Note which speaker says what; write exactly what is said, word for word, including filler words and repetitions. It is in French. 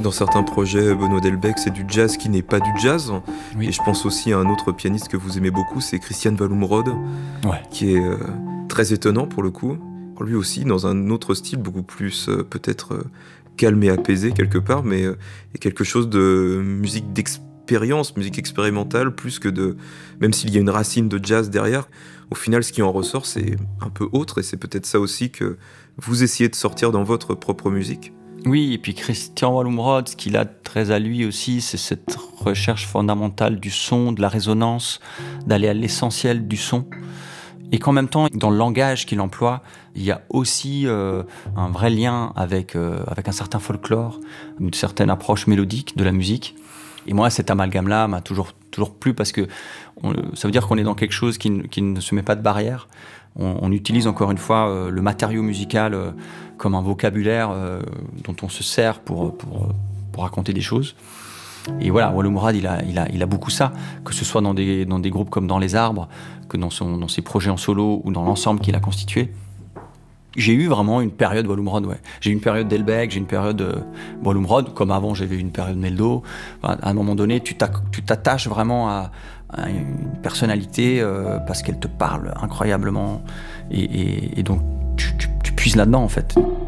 Speaker 1: Dans certains projets, Benoît Delbecq, c'est du jazz qui n'est pas du jazz.
Speaker 2: Oui.
Speaker 1: Et je pense aussi à un autre pianiste que vous aimez beaucoup, c'est Christian Wallumrod,
Speaker 2: Ouais.
Speaker 1: qui est euh, très étonnant pour le coup. Lui aussi, dans un autre style, beaucoup plus euh, peut-être euh, calme et apaisé quelque part, mais euh, et quelque chose de musique d'expérience, musique expérimentale, plus que de... Même s'il y a une racine de jazz derrière, au final, ce qui en ressort, c'est un peu autre, et c'est peut-être ça aussi que vous essayez de sortir dans votre propre musique.
Speaker 2: Oui, et puis Christian Wallumrod, ce qu'il a très à lui aussi, c'est cette recherche fondamentale du son, de la résonance, d'aller à l'essentiel du son. Et qu'en même temps, dans le langage qu'il emploie, il y a aussi euh, un vrai lien avec, euh, avec un certain folklore, une certaine approche mélodique de la musique. Et moi, cet amalgame-là m'a toujours, toujours plu parce que on, ça veut dire qu'on est dans quelque chose qui, qui ne se met pas de barrière. On, on utilise encore une fois euh, le matériau musical euh, comme un vocabulaire euh, dont on se sert pour, pour, pour raconter des choses. Et voilà, Wallumrod, il a, il, a, il a beaucoup ça, que ce soit dans des, dans des groupes comme Dans les Arbres, que dans, son, dans ses projets en solo ou dans l'ensemble qu'il a constitué. J'ai eu vraiment une période Wallumrod, ouais. J'ai eu une période Delbecq, j'ai eu une période euh, Wallumrod, comme avant j'avais eu une période Meldo. Enfin, à un moment donné, tu, tu t'attaches vraiment à, à une personnalité euh, parce qu'elle te parle incroyablement. Et, et, et donc, tu, tu, tu puises là-dedans, en fait.